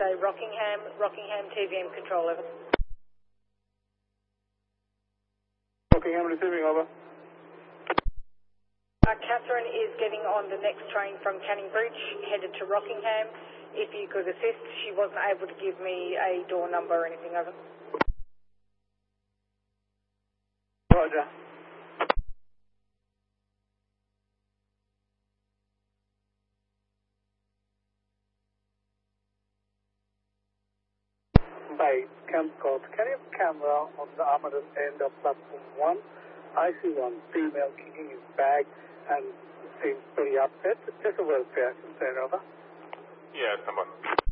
Rockingham TVM control, over. Rockingham receiving, over. Catherine is getting on the next train from Canning Bridge, headed to Rockingham. If you could assist, she wasn't able to give me a door number or anything, over. Roger. By Camp Court, can you have a camera on the opposite end of platform 1? I see one female kicking his bag and seems pretty upset. Just a welfare concern, over. Yeah, someone.